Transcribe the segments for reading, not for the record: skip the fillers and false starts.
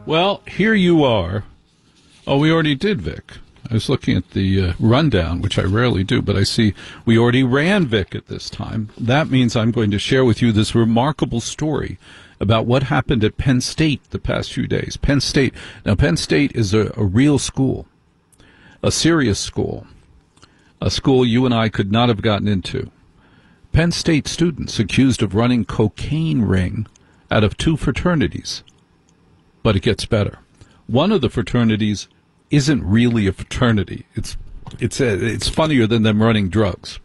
Well, here you are. Oh, we already did, Vic. I was looking at the rundown, which I rarely do, but I see we already ran Vic at this time. That means I'm going to share with you this remarkable story about what happened at Penn State the past few days. Penn State. Now, Penn State is a real school, a serious school, a school you and I could not have gotten into. Penn State students accused of running cocaine ring out of two fraternities. But it gets better. One of the fraternities isn't really a fraternity. It's funnier than them running drugs.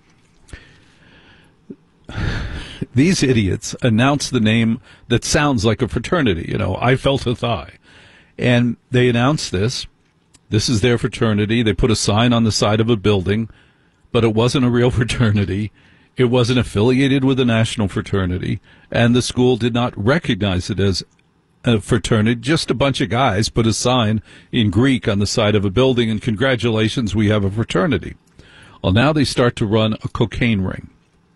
These idiots announce the name that sounds like a fraternity. You know, I Felt a Thigh. And they announce this. This is their fraternity. They put a sign on the side of a building, but it wasn't a real fraternity. It wasn't affiliated with a national fraternity, and the school did not recognize it as a fraternity. Just a bunch of guys put a sign in Greek on the side of a building, and congratulations, we have a fraternity. Well, now they start to run a cocaine ring,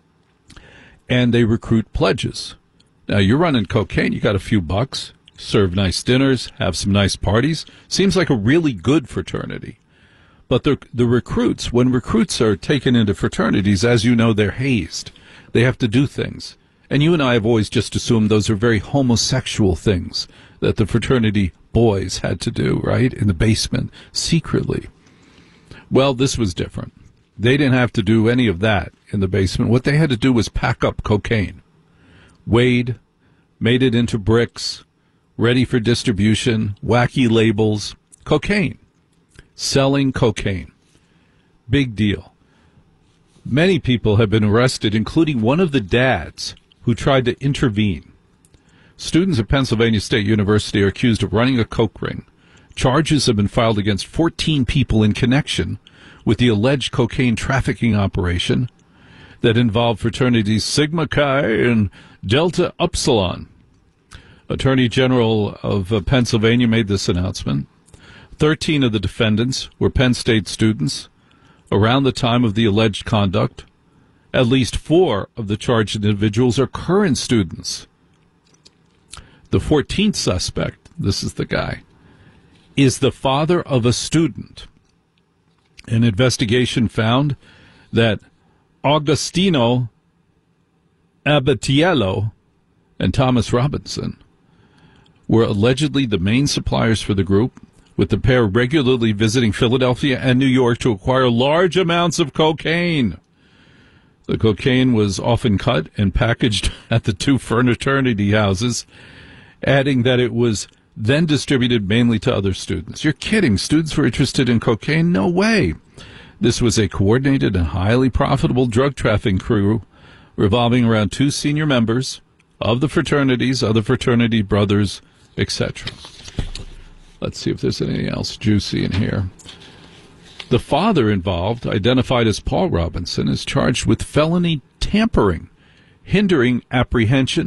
and they recruit pledges. Now, you're running cocaine, you got a few bucks, serve nice dinners, have some nice parties. Seems like a really good fraternity. But the recruits, when recruits are taken into fraternities, as you know, they're hazed. They have to do things. And you and I have always just assumed those are very homosexual things that the fraternity boys had to do, right, in the basement, secretly. Well, this was different. They didn't have to do any of that in the basement. What they had to do was pack up cocaine, weighed, made it into bricks, ready for distribution, wacky labels, cocaine. Selling cocaine. Big deal. Many people have been arrested, including one of the dads who tried to intervene. Students at Pennsylvania State University are accused of running a coke ring. Charges have been filed against 14 people in connection with the alleged cocaine trafficking operation that involved fraternities Sigma Chi and Delta Upsilon. Attorney General of Pennsylvania made this announcement. 13 of the defendants were Penn State students around the time of the alleged conduct. At least 4 of the charged individuals are current students. The 14th suspect, this is the guy, is the father of a student. An investigation found that Augustino Abatiello and Thomas Robinson were allegedly the main suppliers for the group, with the pair regularly visiting Philadelphia and New York to acquire large amounts of cocaine. The cocaine was often cut and packaged at the two fraternity houses, adding that it was then distributed mainly to other students. You're kidding. Students were interested in cocaine? No way. This was a coordinated and highly profitable drug trafficking crew revolving around 2 senior members of the fraternities, other fraternity brothers, etc. Let's see if there's anything else juicy in here. The father involved, identified as Paul Robinson, is charged with felony tampering, hindering apprehension,